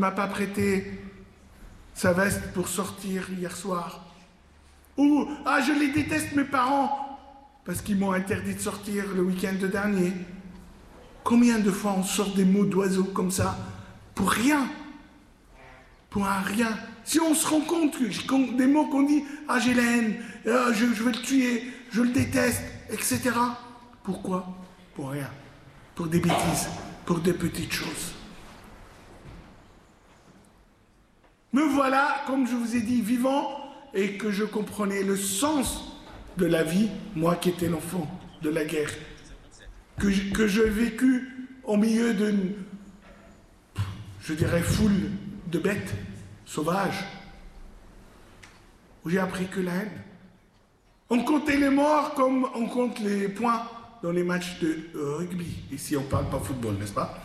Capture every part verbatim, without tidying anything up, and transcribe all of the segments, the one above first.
m'a pas prêté sa veste pour sortir hier soir. Ou, ah, je les déteste, mes parents, parce qu'ils m'ont interdit de sortir le week-end dernier. Combien de fois on sort des mots d'oiseaux comme ça pour rien? Pour un rien. Si on se rend compte que des mots qu'on dit, ah, j'ai la haine, ah, je, je veux le tuer, je le déteste, et cetera. Pourquoi? Pour rien. Pour des bêtises, pour des petites choses. Me voilà, comme je vous ai dit, vivant, et que je comprenais le sens de la vie, moi qui étais l'enfant de la guerre, que je, que je vécu au milieu d'une, je dirais, foule de bêtes sauvages, où j'ai appris que la haine. On comptait les morts comme on compte les points dans les matchs de rugby. Ici, on ne parle pas football, n'est-ce pas?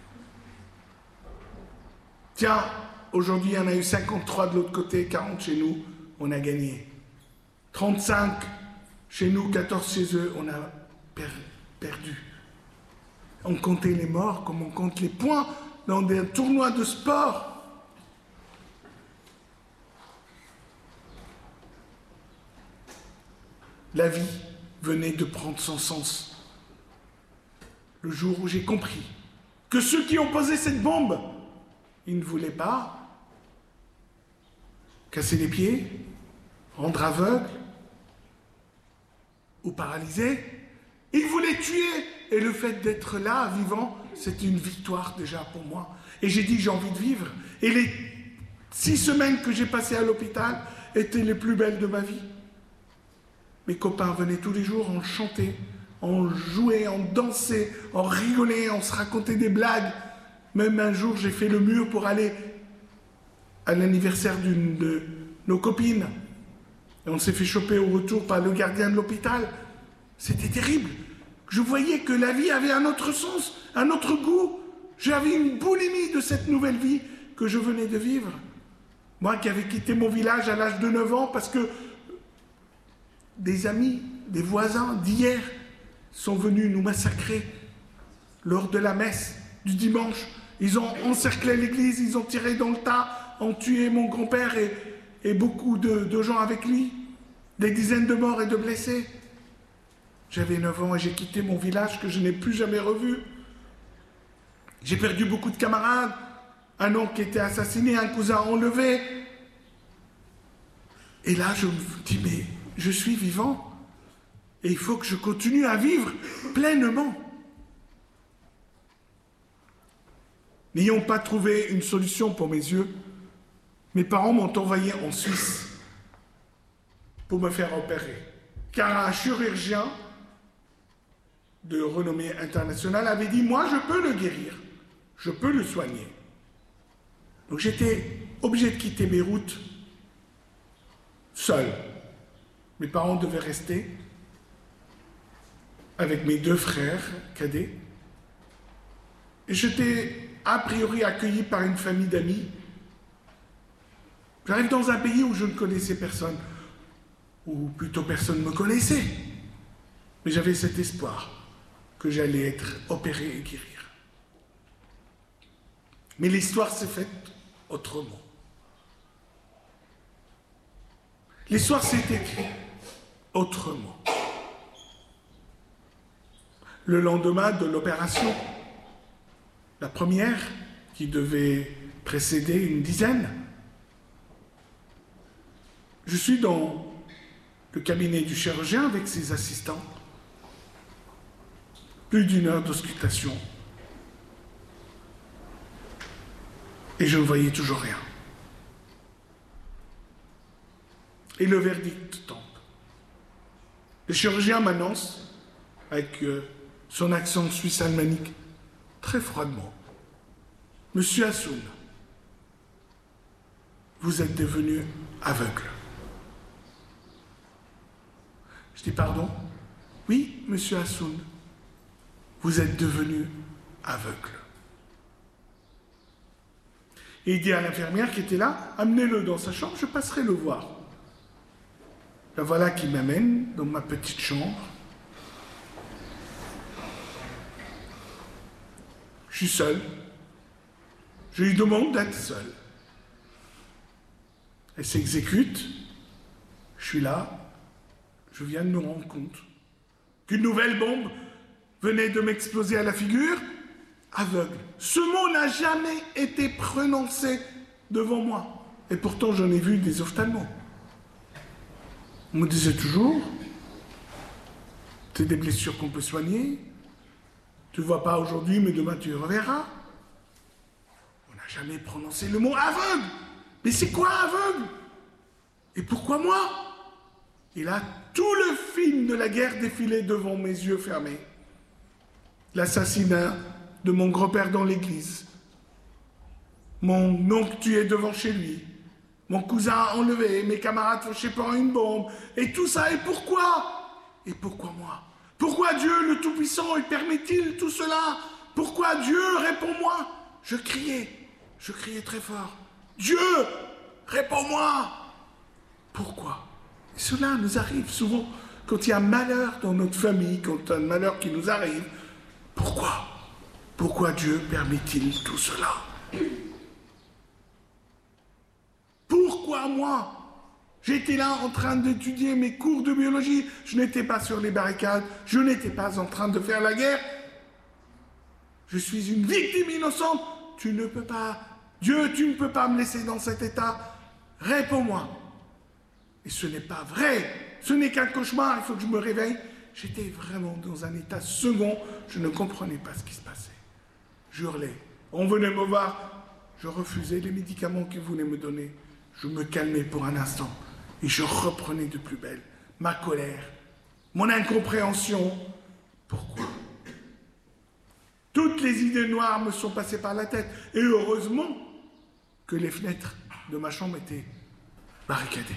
Tiens, aujourd'hui, il y en a eu cinquante-trois de l'autre côté, quarante chez nous, on a gagné. trente-cinq chez nous, quatorze chez eux, on a per perdu. On comptait les morts comme on compte les points dans des tournois de sport. La vie venait de prendre son sens. Le jour où j'ai compris que ceux qui ont posé cette bombe, ils ne voulaient pas casser les pieds, rendre aveugle ou paralysé. Ils voulaient tuer. Et le fait d'être là, vivant, c'était une victoire déjà pour moi. Et j'ai dit, j'ai envie de vivre. Et les six semaines que j'ai passées à l'hôpital étaient les plus belles de ma vie. Mes copains venaient tous les jours, on chantait, on jouait, on dansait, on rigolait, on se racontait des blagues. Même un jour, j'ai fait le mur pour aller à l'anniversaire d'une de nos copines. Et on s'est fait choper au retour par le gardien de l'hôpital. C'était terrible. Je voyais que la vie avait un autre sens, un autre goût. J'avais une boulimie de cette nouvelle vie que je venais de vivre. Moi qui avais quitté mon village à l'âge de neuf ans parce que des amis, des voisins d'hier sont venus nous massacrer lors de la messe du dimanche. Ils ont encerclé l'église, ils ont tiré dans le tas, ont tué mon grand-père et, et beaucoup de, de gens avec lui. Des dizaines de morts et de blessés. J'avais neuf ans et j'ai quitté mon village que je n'ai plus jamais revu. J'ai perdu beaucoup de camarades. Un oncle qui était assassiné, un cousin enlevé. Et là, je me dis, mais je suis vivant. Et il faut que je continue à vivre pleinement. N'ayant pas trouvé une solution pour mes yeux, mes parents m'ont envoyé en Suisse pour me faire opérer. Car un chirurgien de renommée internationale avait dit, moi je peux le guérir, je peux le soigner. Donc j'étais obligé de quitter Beyrouth, seul. Mes parents devaient rester avec mes deux frères cadets. Et j'étais a priori accueilli par une famille d'amis. J'arrive dans un pays où je ne connaissais personne, ou plutôt personne ne me connaissait. Mais j'avais cet espoir que j'allais être opéré et guérir. Mais l'histoire s'est faite autrement. L'histoire s'est écrite autrement. Le lendemain de l'opération, la première, qui devait précéder une dizaine, je suis dans le cabinet du chirurgien avec ses assistants. Plus d'une heure d'auscultation. Et je ne voyais toujours rien. Et le verdict tombe. Le chirurgien m'annonce, avec euh, son accent suisse alémanique, très froidement, « Monsieur Hassoun, vous êtes devenu aveugle. » Je dis, pardon? Oui, monsieur Hassoun, vous êtes devenu aveugle. Et il dit à l'infirmière qui était là, amenez-le dans sa chambre, je passerai le voir. La voilà qui m'amène dans ma petite chambre. Je suis seul. Je lui demande d'être seul. Elle s'exécute. Je suis là. Je viens de me rendre compte qu'une nouvelle bombe venait de m'exploser à la figure. Aveugle. Ce mot n'a jamais été prononcé devant moi. Et pourtant, j'en ai vu des ophtalmos. On me disait toujours, c'est des blessures qu'on peut soigner. Tu ne vois pas aujourd'hui, mais demain tu reverras. On n'a jamais prononcé le mot aveugle. Mais c'est quoi aveugle? Et pourquoi moi? Et là, tout le film de la guerre défilait devant mes yeux fermés. L'assassinat de mon grand-père dans l'église. Mon oncle tué devant chez lui. Mon cousin enlevé, mes camarades fauchés par une bombe. Et tout ça, et pourquoi? Et pourquoi moi? Pourquoi Dieu, le Tout-Puissant, il permet-il tout cela? Pourquoi Dieu, réponds-moi? Je criais, je criais très fort. Dieu, réponds-moi! Pourquoi? Et cela nous arrive souvent quand il y a un malheur dans notre famille, quand il y a un malheur qui nous arrive. Pourquoi? Pourquoi Dieu permet-il tout cela? Pourquoi moi? J'étais là en train d'étudier mes cours de biologie. Je n'étais pas sur les barricades. Je n'étais pas en train de faire la guerre. Je suis une victime innocente. Tu ne peux pas... Dieu, tu ne peux pas me laisser dans cet état. Réponds-moi. Et ce n'est pas vrai. Ce n'est qu'un cauchemar. Il faut que je me réveille. J'étais vraiment dans un état second. Je ne comprenais pas ce qui se passait. Je hurlais. On venait me voir. Je refusais les médicaments qu'ils voulaient me donner. Je me calmais pour un instant. Et je reprenais de plus belle ma colère, mon incompréhension. Pourquoi? Toutes les idées noires me sont passées par la tête. Et heureusement que les fenêtres de ma chambre étaient barricadées.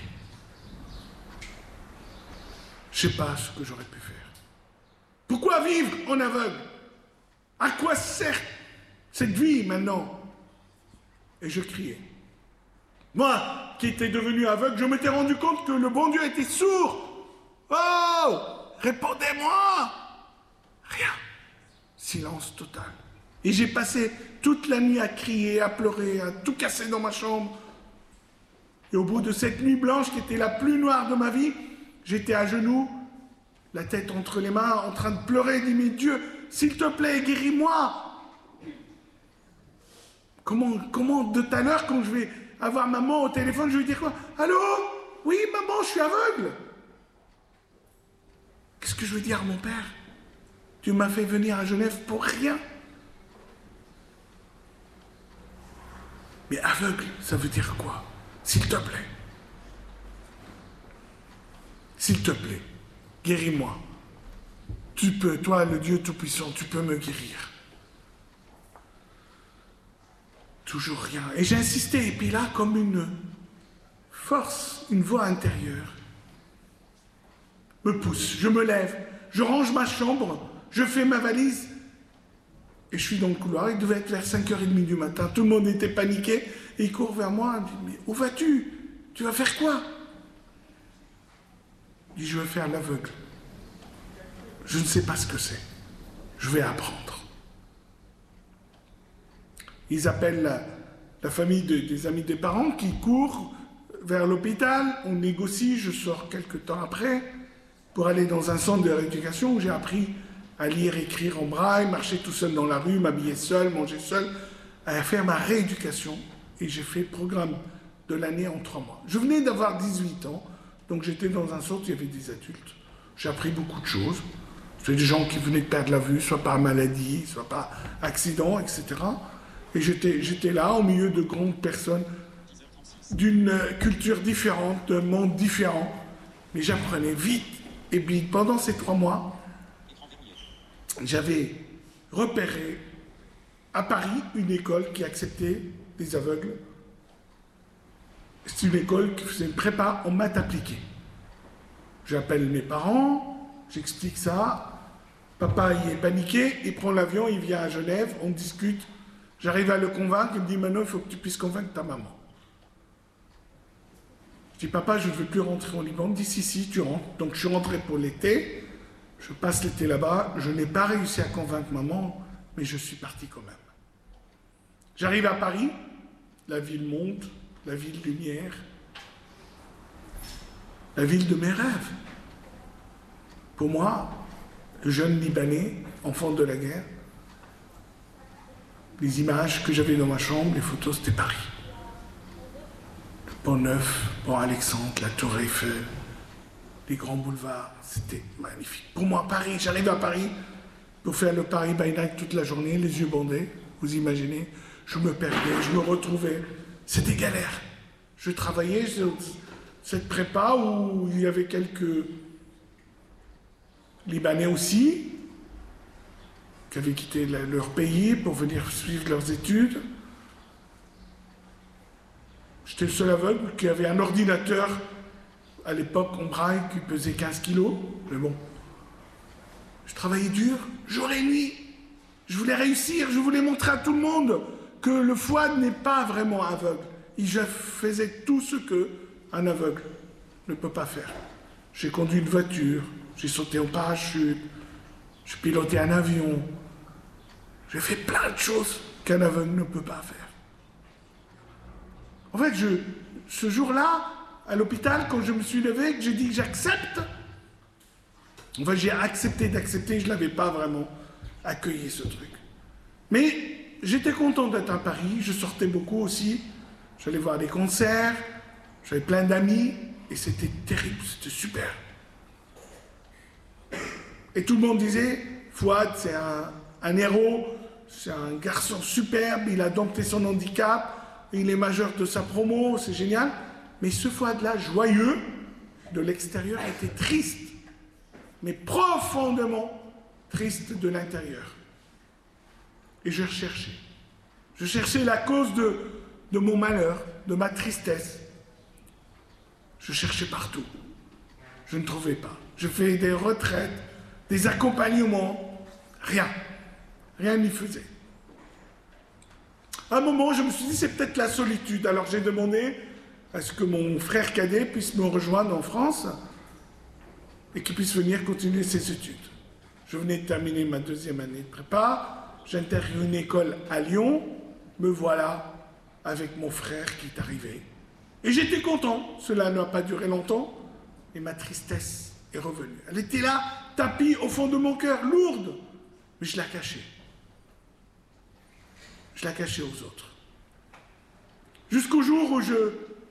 Je ne sais pas ce que j'aurais pu faire. Pourquoi vivre en aveugle? À quoi sert cette vie maintenant? Et je criais. Moi, qui étais devenu aveugle, je m'étais rendu compte que le bon Dieu était sourd. Oh! Répondez-moi! Rien. Silence total. Et j'ai passé toute la nuit à crier, à pleurer, à tout casser dans ma chambre. Et au bout de cette nuit blanche qui était la plus noire de ma vie, j'étais à genoux, la tête entre les mains, en train de pleurer, et dit, mais Dieu, s'il te plaît, guéris-moi. Comment, comment de tout à l'heure, quand je vais avoir maman au téléphone, je vais lui dire quoi? Allô? Oui, maman, je suis aveugle. Qu'est-ce que je veux dire à mon père? Tu m'as fait venir à Genève pour rien. Mais aveugle, ça veut dire quoi? S'il te plaît. S'il te plaît, guéris-moi. Tu peux, toi, le Dieu Tout-Puissant, tu peux me guérir. Toujours rien. Et j'ai insisté, et puis là, comme une force, une voix intérieure, me pousse, je me lève, je range ma chambre, je fais ma valise, et je suis dans le couloir. Il devait être vers cinq heures trente du matin, tout le monde était paniqué, et il court vers moi, il me dit, mais où vas-tu? Tu vas faire quoi? Je dis, je vais faire l'aveugle. Je ne sais pas ce que c'est. Je vais apprendre. Ils appellent la, la famille de, des amis des parents qui courent vers l'hôpital. On négocie, je sors quelques temps après pour aller dans un centre de rééducation où j'ai appris à lire, écrire en braille, marcher tout seul dans la rue, m'habiller seul, manger seul, à faire ma rééducation. Et j'ai fait le programme de l'année en trois mois. Je venais d'avoir dix-huit ans, donc j'étais dans un centre où il y avait des adultes. J'ai appris beaucoup de choses. C'était des gens qui venaient de perdre la vue, soit par maladie, soit par accident, et cetera. Et j'étais là, au milieu de grandes personnes d'une culture différente, d'un monde différent. Mais j'apprenais vite. Et puis, pendant ces trois mois, j'avais repéré à Paris une école qui acceptait des aveugles. C'est une école qui faisait une prépa en maths appliquées. J'appelle mes parents, j'explique ça. Papa, il est paniqué, il prend l'avion, il vient à Genève, on discute. J'arrive à le convaincre, il me dit, maintenant, il faut que tu puisses convaincre ta maman. Je dis, papa, je ne veux plus rentrer en Liban. Il me dit, si, si, tu rentres. Donc, je suis rentré pour l'été. Je passe l'été là-bas. Je n'ai pas réussi à convaincre maman, mais je suis parti quand même. J'arrive à Paris, la ville monte, la ville lumière, la ville de mes rêves. Pour moi, le jeune Libanais, enfant de la guerre, les images que j'avais dans ma chambre, les photos, c'était Paris. Le Pont Neuf, Pont Alexandre, la Tour Eiffel, les grands boulevards, c'était magnifique. Pour moi, Paris, j'arrive à Paris pour faire le Paris by Night toute la journée, les yeux bandés, vous imaginez, je me perdais, je me retrouvais, c'était galère. Je travaillais sur cette prépa où il y avait quelques Libanais aussi, qui avaient quitté leur pays pour venir suivre leurs études. J'étais le seul aveugle qui avait un ordinateur à l'époque en braille qui pesait quinze kilos, mais bon. Je travaillais dur, jour et nuit. Je voulais réussir, je voulais montrer à tout le monde que le Fouad n'est pas vraiment aveugle. Et je faisais tout ce qu'un aveugle ne peut pas faire. J'ai conduit une voiture, j'ai sauté en parachute, j'ai piloté un avion. J'ai fait plein de choses qu'un aveugle ne peut pas faire. En fait, je, ce jour-là, à l'hôpital, quand je me suis levé, que j'ai dit que j'accepte, enfin j'ai accepté d'accepter, je ne l'avais pas vraiment accueilli ce truc. Mais j'étais content d'être à Paris, je sortais beaucoup aussi, j'allais voir des concerts, j'avais plein d'amis, et c'était terrible, c'était super. Et tout le monde disait, Fouad, c'est un, un héros, c'est un garçon superbe, il a dompté son handicap, il est majeur de sa promo, c'est génial. Mais ce Fouad-là, joyeux, de l'extérieur, était triste, mais profondément triste de l'intérieur. Et je recherchais. Je cherchais la cause de, de mon malheur, de ma tristesse. Je cherchais partout. Je ne trouvais pas. Je fais des retraites, des accompagnements, rien. Rien n'y faisait. À un moment, je me suis dit, c'est peut-être la solitude. Alors j'ai demandé à ce que mon frère cadet puisse me rejoindre en France et qu'il puisse venir continuer ses études. Je venais de terminer ma deuxième année de prépa, j'intègre une école à Lyon, me voilà avec mon frère qui est arrivé. Et j'étais content, cela n'a pas duré longtemps, et ma tristesse est revenue. Elle était là, tapie au fond de mon cœur, lourde, mais je la cachais. Je la cachais aux autres. Jusqu'au jour où je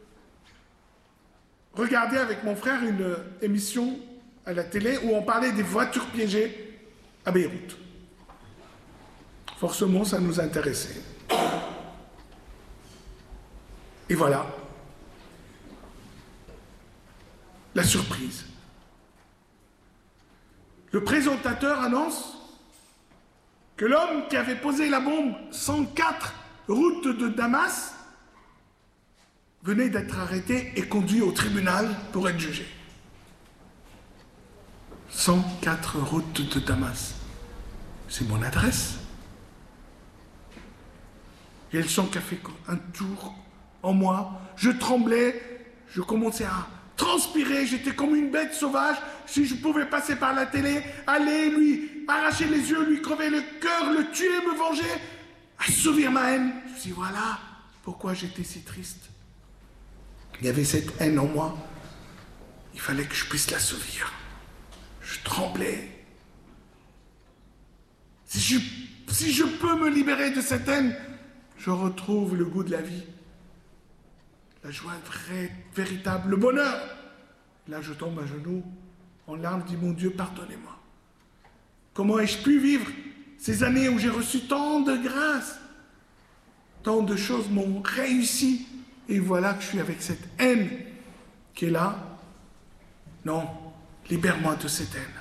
regardais avec mon frère une émission à la télé où on parlait des voitures piégées à Beyrouth. Forcément, ça nous intéressait. Et voilà. La surprise. Le présentateur annonce que l'homme qui avait posé la bombe cent quatre route de Damas venait d'être arrêté et conduit au tribunal pour être jugé. cent quatre route de Damas. C'est mon adresse. Il y a le sang qui a fait un tour en moi. Je tremblais, je commençais à transpirer, j'étais comme une bête sauvage. Si je pouvais passer par la télé, aller lui arracher les yeux, lui crever le cœur, le tuer, me venger, assouvir ma haine. Je me suis dit, voilà pourquoi j'étais si triste. Il y avait cette haine en moi. Il fallait que je puisse l'assouvir. Je tremblais. Si je, si je peux me libérer de cette haine, je retrouve le goût de la vie. La joie vraie, véritable, le bonheur. Là, je tombe à genoux, en larmes, dis, mon Dieu, pardonnez-moi. Comment ai-je pu vivre ces années où j'ai reçu tant de grâce? Tant de choses m'ont réussi. Et voilà que je suis avec cette haine qui est là. Non, libère-moi de cette haine.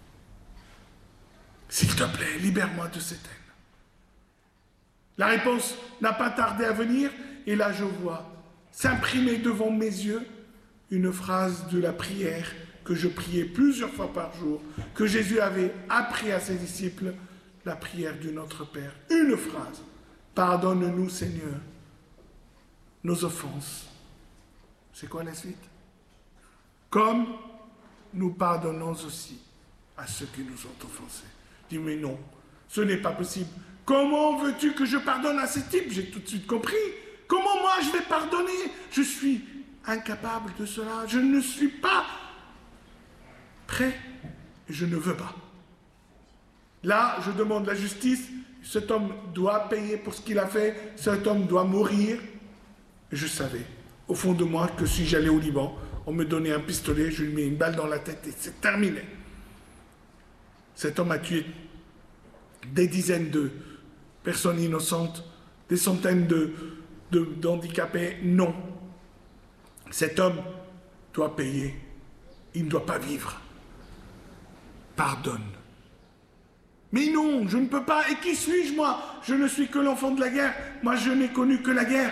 S'il te plaît, libère-moi de cette haine. La réponse n'a pas tardé à venir, et là je vois s'imprimer devant mes yeux une phrase de la prière que je priais plusieurs fois par jour, que Jésus avait appris à ses disciples, la prière du Notre Père. Une phrase. Pardonne-nous, Seigneur, nos offenses. C'est quoi la suite? Comme nous pardonnons aussi à ceux qui nous ont offensés. Dis, mais non, ce n'est pas possible. Comment veux-tu que je pardonne à ces types? J'ai tout de suite compris. Comment moi je vais pardonner? Je suis incapable de cela. Je ne suis pas prêt et je ne veux pas. Là, je demande la justice. Cet homme doit payer pour ce qu'il a fait. Cet homme doit mourir. Et je savais, au fond de moi, que si j'allais au Liban, on me donnait un pistolet, je lui mets une balle dans la tête et c'est terminé. Cet homme a tué des dizaines de personnes innocentes, des centaines de, de, d'handicapés. Non. Cet homme doit payer. Il ne doit pas vivre. Pardonne. Mais non, je ne peux pas. Et qui suis-je, moi? Je ne suis que l'enfant de la guerre. Moi, je n'ai connu que la guerre.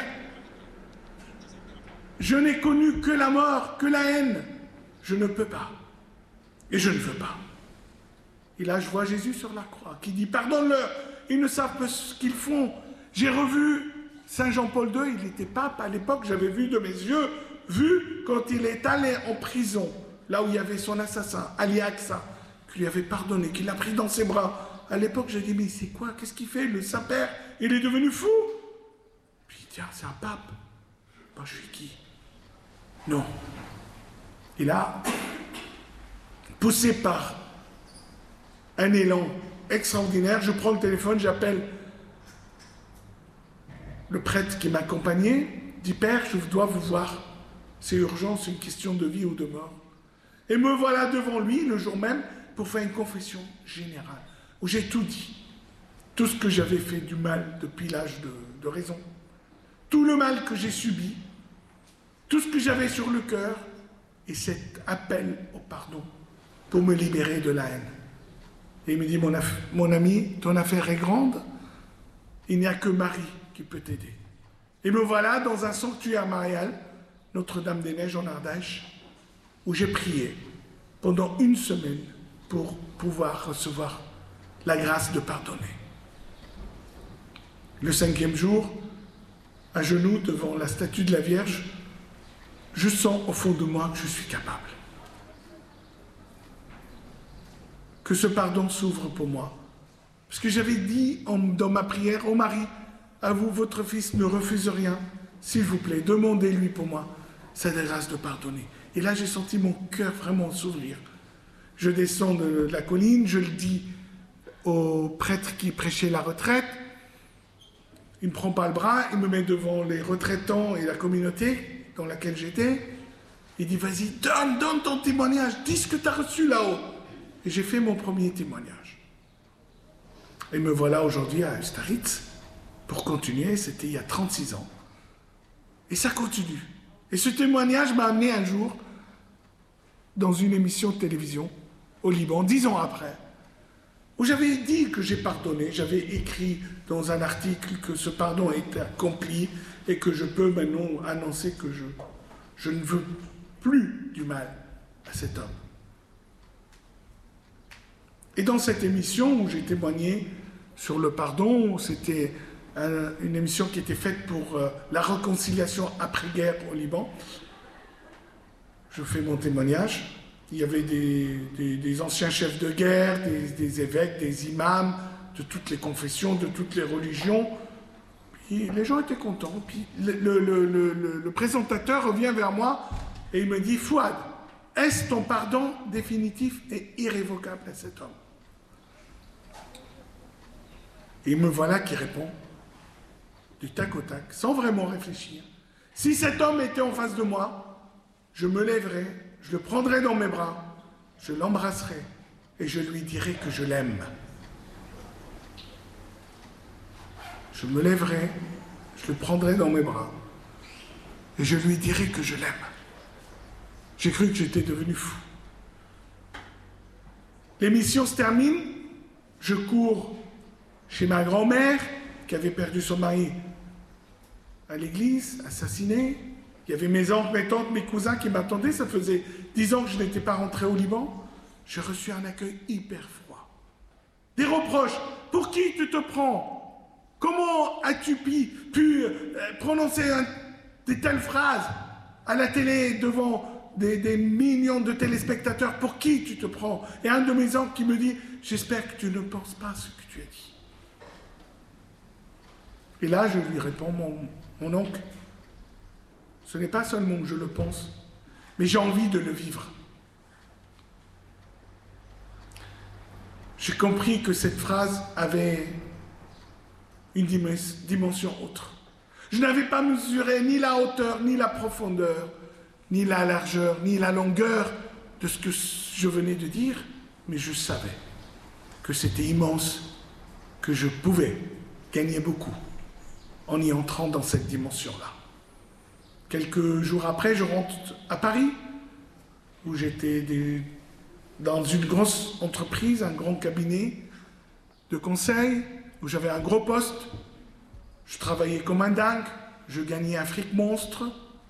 Je n'ai connu que la mort, que la haine. Je ne peux pas. Et je ne veux pas. Et là, je vois Jésus sur la croix qui dit « Pardonne-leur, ils ne savent pas ce qu'ils font. » J'ai revu Saint Jean-Paul deux, il était pape. À l'époque, j'avais vu de mes yeux, vu quand il est allé en prison, là où il y avait son assassin, Ali Aqsa, qui lui avait pardonné, qui l'a pris dans ses bras. À l'époque, j'ai dit « Mais c'est quoi? Qu'est-ce qu'il fait? Le Saint-Père, il est devenu fou !» Puis il dit « Ah, c'est un pape. Ben, je suis qui? » Non. Et là, poussé par un élan extraordinaire, je prends le téléphone, j'appelle le prêtre qui m'accompagnait, dit « Père, je dois vous voir. C'est urgent, c'est une question de vie ou de mort. » Et me voilà devant lui, le jour même, pour faire une confession générale, où j'ai tout dit. Tout ce que j'avais fait du mal depuis l'âge de, de raison. Tout le mal que j'ai subi. Tout ce que j'avais sur le cœur. Et cet appel au pardon pour me libérer de la haine. Et il me dit, mon, mon ami, ton affaire est grande, il n'y a que Marie qui peut t'aider. Et me voilà dans un sanctuaire marial, Notre-Dame-des-Neiges en Ardèche, où j'ai prié pendant une semaine pour pouvoir recevoir la grâce de pardonner. Le cinquième jour, à genoux devant la statue de la Vierge, je sens au fond de moi que je suis capable. Que ce pardon s'ouvre pour moi. Parce que j'avais dit en, dans ma prière, « Oh Marie, à vous, votre fils ne refuse rien. S'il vous plaît, demandez-lui pour moi sa grâce de pardonner. » Et là, j'ai senti mon cœur vraiment s'ouvrir. Je descends de la colline, je le dis au prêtre qui prêchait la retraite. Il ne me prend pas le bras, il me met devant les retraitants et la communauté dans laquelle j'étais. Il dit, vas-y, donne, donne ton témoignage, dis ce que tu as reçu là-haut. Et j'ai fait mon premier témoignage. Et me voilà aujourd'hui à Ustaritz pour continuer, c'était il y a trente-six ans. Et ça continue. Et ce témoignage m'a amené un jour dans une émission de télévision au Liban, dix ans après, où j'avais dit que j'ai pardonné, j'avais écrit dans un article que ce pardon est accompli et que je peux maintenant annoncer que je, je ne veux plus du mal à cet homme. Et dans cette émission où j'ai témoigné sur le pardon, c'était un, une émission qui était faite pour euh, la réconciliation après-guerre au Liban. Je fais mon témoignage. Il y avait des, des, des anciens chefs de guerre, des, des évêques, des imams, de toutes les confessions, de toutes les religions. Puis les gens étaient contents. Puis le, le, le, le, le présentateur revient vers moi et il me dit « Fouad, est-ce ton pardon définitif et irrévocable à cet homme ?» Et me voilà qui répond du tac au tac, sans vraiment réfléchir. « Si cet homme était en face de moi, je me lèverais, je le prendrai dans mes bras, je l'embrasserai et je lui dirai que je l'aime. Je me lèverai, je le prendrai dans mes bras et je lui dirai que je l'aime. » J'ai cru que j'étais devenu fou. L'émission se termine, je cours chez ma grand-mère qui avait perdu son mari à l'église, assassiné. Il y avait mes oncles, mes tantes, mes cousins qui m'attendaient. Ça faisait dix ans que je n'étais pas rentré au Liban. J'ai reçu un accueil hyper froid. Des reproches. Pour qui tu te prends? Comment as-tu pu, pu euh, prononcer un, de telles phrases à la télé devant des, des millions de téléspectateurs? Pour qui tu te prends? Et un de mes oncles qui me dit, j'espère que tu ne penses pas à ce que tu as dit. Et là, je lui réponds, mon, mon oncle, ce n'est pas seulement que je le pense, mais j'ai envie de le vivre. J'ai compris que cette phrase avait une dimension autre. Je n'avais pas mesuré ni la hauteur, ni la profondeur, ni la largeur, ni la longueur de ce que je venais de dire, mais je savais que c'était immense, que je pouvais gagner beaucoup en y entrant dans cette dimension-là. Quelques jours après, je rentre à Paris, où j'étais des... dans une grosse entreprise, un grand cabinet de conseil, où j'avais un gros poste. Je travaillais comme un dingue, je gagnais un fric monstre,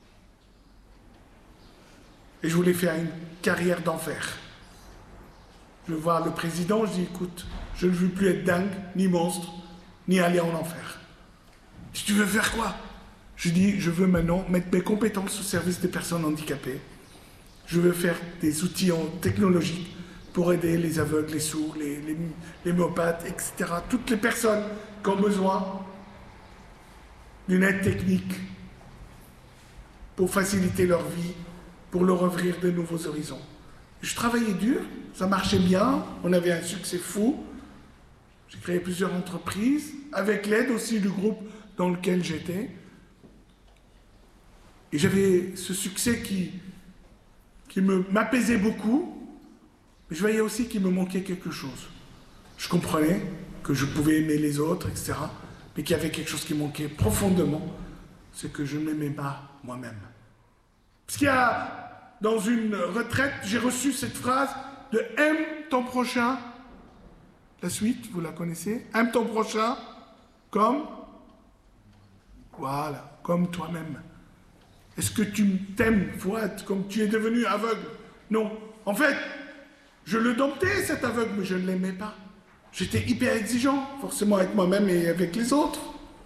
et je voulais faire une carrière d'enfer. Je vois le président, je dis, écoute, je ne veux plus être dingue, ni monstre, ni aller en enfer. Si tu veux faire quoi? Je dis, je veux maintenant mettre mes compétences au service des personnes handicapées. Je veux faire des outils en technologiques pour aider les aveugles, les sourds, les, les, les myopathes, et cetera. Toutes les personnes qui ont besoin d'une aide technique pour faciliter leur vie, pour leur ouvrir de nouveaux horizons. Je travaillais dur, ça marchait bien, on avait un succès fou. J'ai créé plusieurs entreprises, avec l'aide aussi du groupe dans lequel j'étais. Et j'avais ce succès qui, qui m'apaisait beaucoup, mais je voyais aussi qu'il me manquait quelque chose. Je comprenais que je pouvais aimer les autres, et cetera, mais qu'il y avait quelque chose qui manquait profondément, c'est que je ne m'aimais pas moi-même. Parce qu'il y a, dans une retraite, j'ai reçu cette phrase de « aime ton prochain ». La suite, vous la connaissez? « Aime ton prochain comme… » Voilà, comme toi-même. Est-ce que tu t'aimes, Fouad, comme tu es devenu aveugle? Non. En fait, je le domptais, cet aveugle, mais je ne l'aimais pas. J'étais hyper exigeant, forcément avec moi-même et avec les autres.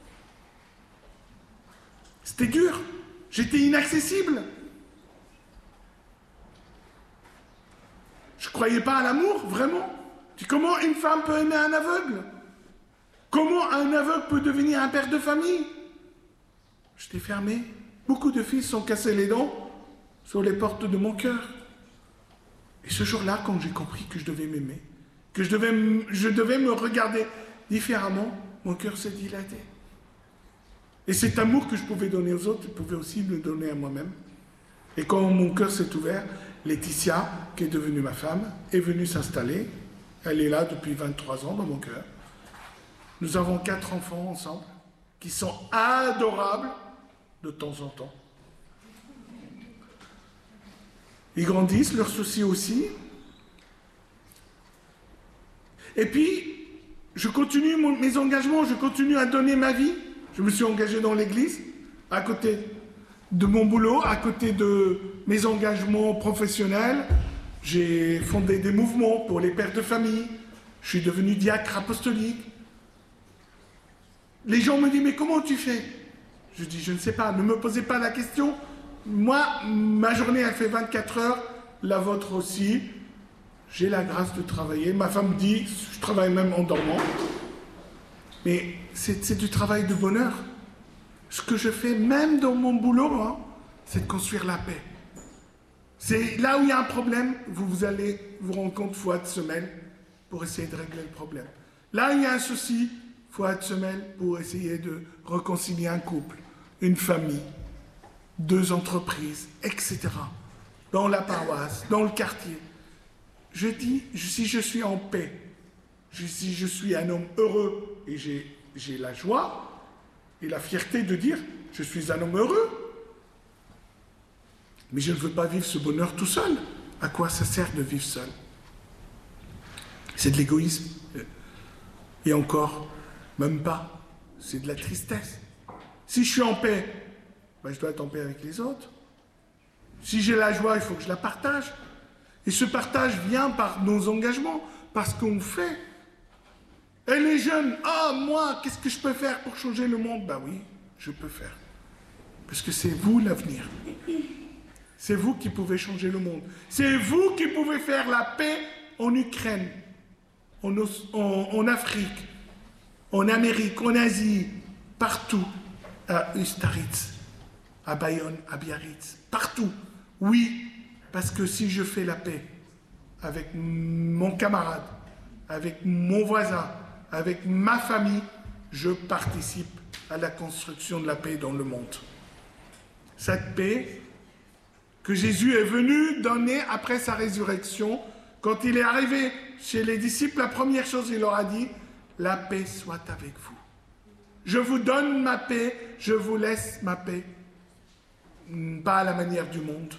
C'était dur. J'étais inaccessible. Je ne croyais pas à l'amour, vraiment. Puis comment une femme peut aimer un aveugle? Comment un aveugle peut devenir un père de famille? J'étais fermé. Beaucoup de filles se sont cassées les dents sur les portes de mon cœur. Et ce jour-là, quand j'ai compris que je devais m'aimer, que je devais, je devais me regarder différemment, mon cœur s'est dilaté. Et cet amour que je pouvais donner aux autres, je pouvais aussi le donner à moi-même. Et quand mon cœur s'est ouvert, Laetitia, qui est devenue ma femme, est venue s'installer. Elle est là depuis vingt-trois ans dans mon cœur. Nous avons quatre enfants ensemble, qui sont adorables de temps en temps. Ils grandissent, leurs soucis aussi. Et puis, je continue mon, mes engagements, je continue à donner ma vie. Je me suis engagé dans l'église, à côté de mon boulot, à côté de mes engagements professionnels. J'ai fondé des mouvements pour les pères de famille. Je suis devenu diacre apostolique. Les gens me disent, mais comment tu fais? Je dis, je ne sais pas, ne me posez pas la question. Moi, ma journée, elle fait vingt-quatre heures, la vôtre aussi. J'ai la grâce de travailler. Ma femme dit, je travaille même en dormant. Mais c'est du travail de bonheur. Ce que je fais, même dans mon boulot, hein, c'est de construire la paix. C'est là où il y a un problème, vous, vous allez vous rendre compte, Fouad se mêle pour essayer de régler le problème. Là où il y a un souci, Fouad se mêle pour essayer de réconcilier un couple, une famille, deux entreprises, et cetera. Dans la paroisse, dans le quartier. Je dis, si je suis en paix, si je suis un homme heureux, et j'ai la joie et la fierté de dire, je suis un homme heureux, mais je ne veux pas vivre ce bonheur tout seul. À quoi ça sert de vivre seul? C'est de l'égoïsme. Et encore, même pas. C'est de la tristesse. Si je suis en paix, ben je dois être en paix avec les autres. Si j'ai la joie, il faut que je la partage. Et ce partage vient par nos engagements, par ce qu'on fait. Et les jeunes, ah, oh, moi, qu'est-ce que je peux faire pour changer le monde? Ben oui, je peux faire. Parce que c'est vous l'avenir. C'est vous qui pouvez changer le monde. C'est vous qui pouvez faire la paix en Ukraine, en, en, en Afrique, en Amérique, en Asie, partout, à Ustaritz, à Bayonne, à Biarritz, partout. Oui, parce que si je fais la paix avec mon camarade, avec mon voisin, avec ma famille, je participe à la construction de la paix dans le monde. Cette paix que Jésus est venu donner après sa résurrection, quand il est arrivé chez les disciples, la première chose il leur a dit, la paix soit avec vous. Je vous donne ma paix, je vous laisse ma paix. Pas à la manière du monde.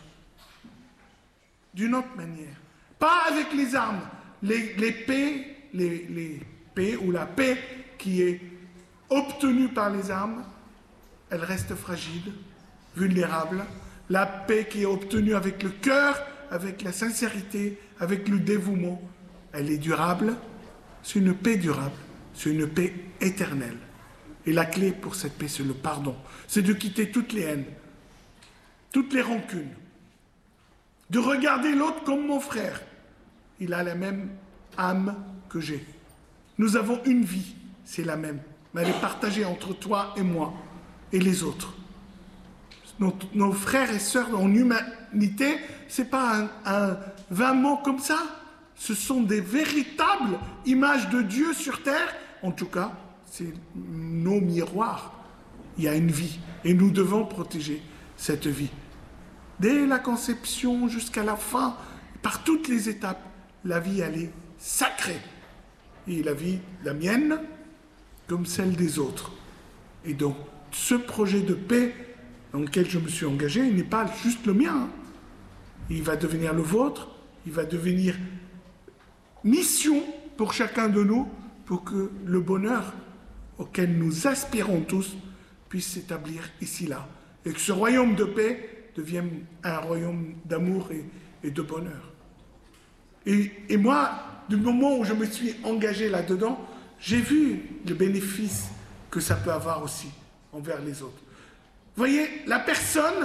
D'une autre manière. Pas avec les armes. Les, les paix, les, les paix ou la paix qui est obtenue par les armes, elle reste fragile, vulnérable. La paix qui est obtenue avec le cœur, avec la sincérité, avec le dévouement, elle est durable. C'est une paix durable. C'est une paix éternelle. Et la clé pour cette paix, c'est le pardon. C'est de quitter toutes les haines, toutes les rancunes. De regarder l'autre comme mon frère. Il a la même âme que j'ai. Nous avons une vie, c'est la même. Mais elle est partagée entre toi et moi et les autres. Nos, nos frères et sœurs en humanité, ce n'est pas un, un vain mot comme ça. Ce sont des véritables images de Dieu sur terre. En tout cas, c'est nos miroirs. Il y a une vie et nous devons protéger cette vie. Dès la conception jusqu'à la fin, par toutes les étapes, la vie, elle est sacrée. Et la vie, la mienne, comme celle des autres. Et donc, ce projet de paix dans lequel je me suis engagé, il n'est pas juste le mien. Il va devenir le vôtre, il va devenir mission pour chacun de nous, pour que le bonheur auquel nous aspirons tous puisse s'établir ici-là. Et que ce royaume de paix devienne un royaume d'amour et, et de bonheur. Et, et moi, du moment où je me suis engagé là-dedans, j'ai vu le bénéfice que ça peut avoir aussi envers les autres. Vous voyez, la personne,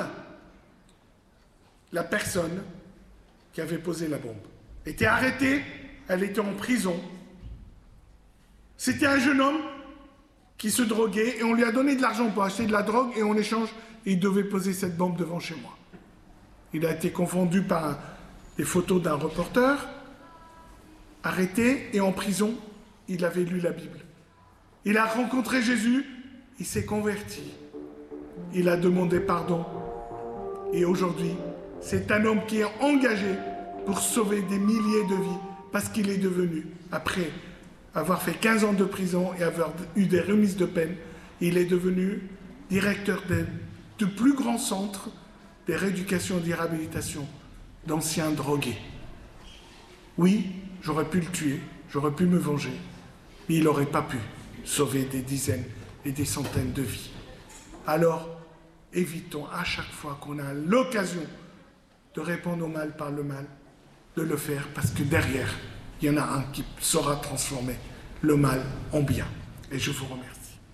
la personne qui avait posé la bombe était arrêtée, elle était en prison. C'était un jeune homme qui se droguait et on lui a donné de l'argent pour acheter de la drogue et en échange, il devait poser cette bombe devant chez moi. Il a été confondu par un, des photos d'un reporter, arrêté et en prison, il avait lu la Bible. Il a rencontré Jésus, il s'est converti. Il a demandé pardon. Et aujourd'hui, c'est un homme qui est engagé pour sauver des milliers de vies parce qu'il est devenu, après avoir fait quinze ans de prison et avoir eu des remises de peine, il est devenu directeur de, de plus grands centres de rééducation et de réhabilitation d'anciens drogués. Oui, j'aurais pu le tuer, j'aurais pu me venger, mais il n'aurait pas pu sauver des dizaines et des centaines de vies. Alors, évitons à chaque fois qu'on a l'occasion de répondre au mal par le mal, de le faire, parce que derrière, il y en a un qui saura transformer le mal en bien. Et je vous remercie.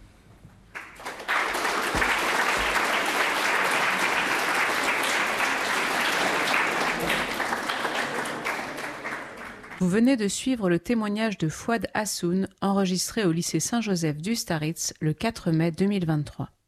Vous venez de suivre le témoignage de Fouad Hassoun, enregistré au lycée Saint-Joseph d'Ustaritz le quatre mai deux mille vingt-trois.